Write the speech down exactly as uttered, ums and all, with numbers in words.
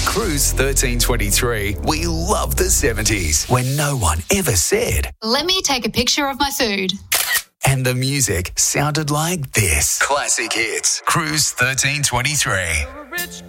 Cruise thirteen twenty-three, we love the seventies, when no one ever said, "Let me take a picture of my food." And the music sounded like this. Classic hits. Cruise thirteen twenty-three.